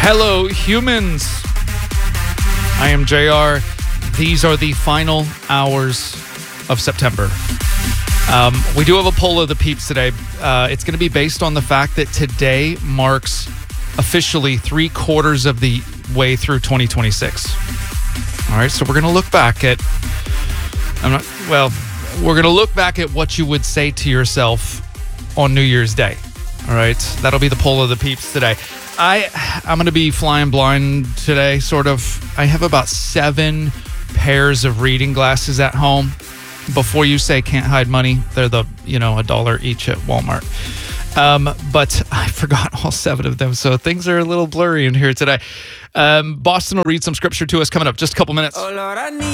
Hello, humans. I am JR. These are the final hours of September. We do have a poll of the peeps today. It's going to be based on the fact that today marks officially 3/4 of the way through 2026. All right, so we're going to look back at... we're going to look back at what you would say to yourself on New Year's Day. All right, that'll be the poll of the peeps today. I'm going to be flying blind today, sort of. I have about 7 pairs of reading glasses at home. Before you say can't hide money, they're the, $1 each at Walmart. But I forgot all 7 of them, so things are a little blurry in here today. Boston will read some scripture to us coming up just a couple minutes.